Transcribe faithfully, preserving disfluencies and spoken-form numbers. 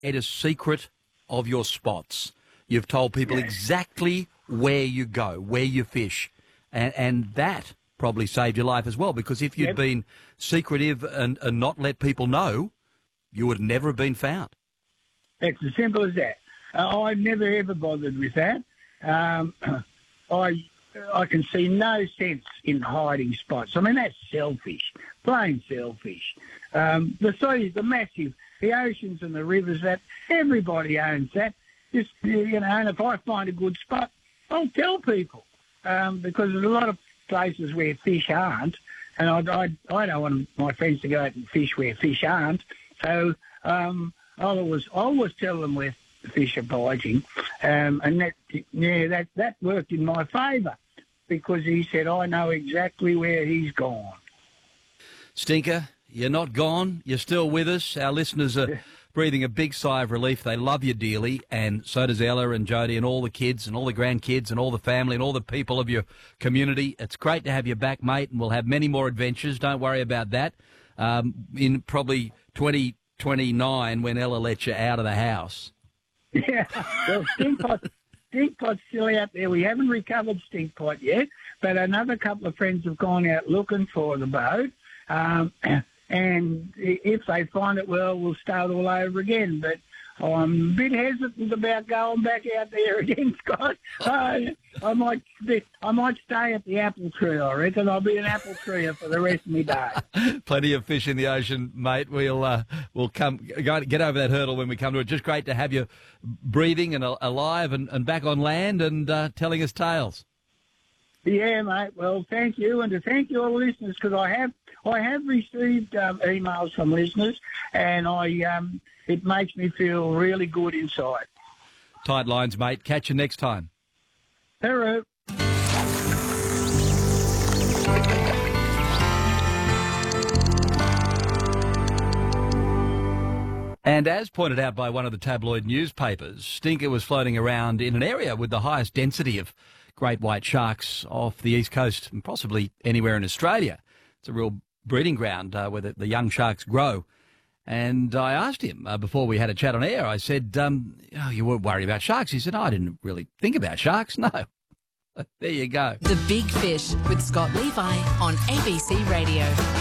a secret of your spots. You've told people Yeah. exactly where you go, where you fish, and, and that probably saved your life as well, because if you'd Yep. been secretive and, and not let people know, you would never have been found. It's as simple as that. Uh, I never ever bothered with that. Um, I I can see no sense in hiding spots. I mean, that's selfish, plain selfish. Um, the seas, the massive, the oceans and the rivers, that everybody owns that. Just, you know, and if I find a good spot, I'll tell people, um, because there's a lot of places where fish aren't, and I, I, I don't want my friends to go out and fish where fish aren't. So um, I'll always, I always tell them where the fish are biting, um, and that, yeah, that, that worked in my favour, because he said, I know exactly where he's gone. Stinker, you're not gone. You're still with us. Our listeners are breathing a big sigh of relief. They love you dearly, and so does Ella and Jody and all the kids and all the grandkids and all the family and all the people of your community. It's great to have you back, mate, and we'll have many more adventures. Don't worry about that. Um, in probably twenty twenty-nine, when Ella lets you out of the house. Yeah, well, Stinkpot, Stinkpot's still out there. We haven't recovered Stinkpot yet, but another couple of friends have gone out looking for the boat. Um, and if they find it, well, we'll start all over again. But I'm a bit hesitant about going back out there again, Scott. Uh, I might I might stay at the apple tree, I reckon. I'll be an apple treer for the rest of my day. Plenty of fish in the ocean, mate. We'll uh, we'll come go, get over that hurdle when we come to it. Just great to have you breathing and alive and, and back on land and uh, telling us tales. Yeah, mate. Well, thank you, and to thank you all listeners, because I have I have received um, emails from listeners, and I um, it makes me feel really good inside. Tight lines, mate. Catch you next time. Hello. And as pointed out by one of the tabloid newspapers, Stinker was floating around in an area with the highest density of great white sharks off the east coast and possibly anywhere in Australia. It's a real breeding ground uh, where the, the young sharks grow. And I asked him uh, before we had a chat on air, I said, um, oh, you weren't worried about sharks? He said, oh, I didn't really think about sharks, no. There you go. The Big Fish with Scott Levi on A B C Radio.